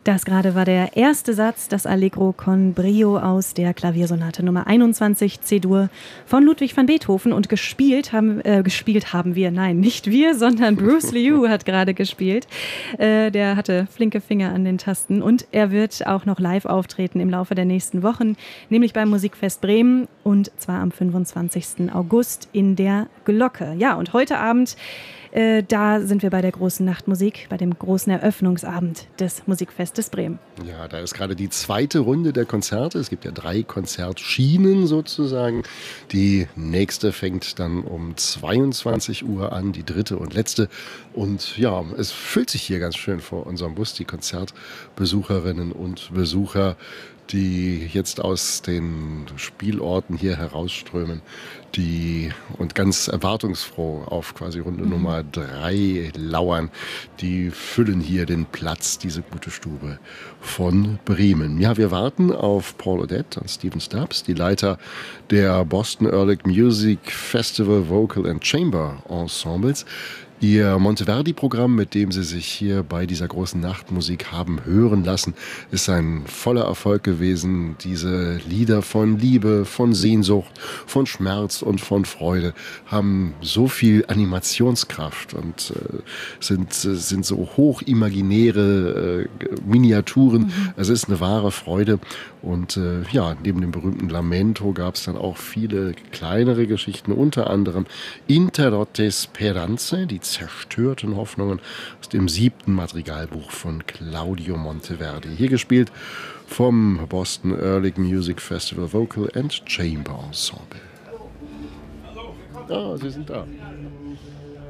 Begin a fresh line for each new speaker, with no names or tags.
Das gerade war der erste Satz, das Allegro con Brio aus der Klaviersonate Nummer 21 C-Dur von Ludwig van Beethoven. Und gespielt haben wir, nein, nicht wir, sondern Bruce Liu hat gerade gespielt. Der hatte flinke Finger an den Tasten und er wird auch noch live auftreten im Laufe der nächsten Wochen, nämlich beim Musikfest Bremen und zwar am 25. August in der Glocke. Ja, und heute Abend da sind wir bei der großen Nachtmusik, bei dem großen Eröffnungsabend des Musikfestes Bremen.
Ja, da ist gerade die zweite Runde der Konzerte. Es gibt ja 3 Konzertschienen sozusagen. Die nächste fängt dann um 22 Uhr an, die dritte und letzte. Und ja, es füllt sich hier ganz schön vor unserem Bus, die Konzertbesucherinnen und Besucher, die jetzt aus den Spielorten hier herausströmen, und ganz erwartungsfroh auf quasi Runde Nummer 3 lauern, die füllen hier den Platz, diese gute Stube von Bremen. Ja, wir warten auf Paul Odette und Stephen Stubbs, die Leiter der Boston Ehrlich Music Festival Vocal and Chamber Ensembles. Ihr Monteverdi-Programm, mit dem Sie sich hier bei dieser großen Nachtmusik haben hören lassen, ist ein voller Erfolg gewesen. Diese Lieder von Liebe, von Sehnsucht, von Schmerz und von Freude haben so viel Animationskraft und sind so hochimaginäre Miniaturen. Es ist eine wahre Freude. Und ja, neben dem berühmten Lamento gab es dann auch viele kleinere Geschichten, unter anderem Interrotte Speranze, die zerstörten Hoffnungen aus dem 7. Madrigalbuch von Claudio Monteverdi. Hier gespielt vom Boston Ehrlich Music Festival Vocal and Chamber Ensemble. Ah, Sie sind da.